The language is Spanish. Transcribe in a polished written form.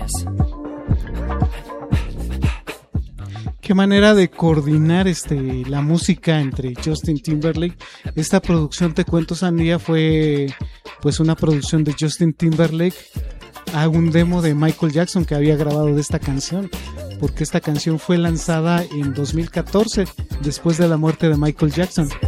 Qué manera de coordinar la música entre Justin Timberlake. Esta producción, te cuento, Sandía, fue pues una producción de Justin Timberlake a un demo de Michael Jackson que había grabado de esta canción, porque esta canción fue lanzada en 2014, después de la muerte de Michael Jackson.